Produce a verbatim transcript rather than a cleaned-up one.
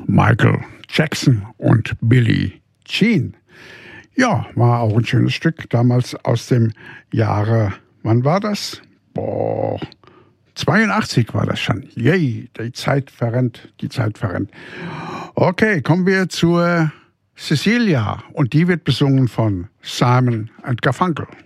Michael Jackson und Billie Jean. Ja, war auch ein schönes Stück, damals aus dem Jahre, wann war das? Boah, zweiundachtzig war das schon. Yay, die Zeit verrennt, die Zeit verrennt. Okay, kommen wir zur Cecilia und die wird besungen von Simon and Garfunkel.